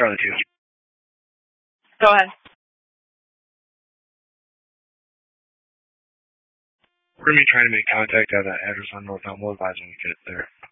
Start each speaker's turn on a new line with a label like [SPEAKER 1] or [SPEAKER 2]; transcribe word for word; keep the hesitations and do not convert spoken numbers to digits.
[SPEAKER 1] Charlie two.
[SPEAKER 2] Go ahead.
[SPEAKER 1] We're going to be trying to make contact at that address on North Elmwood. Advise when we get there.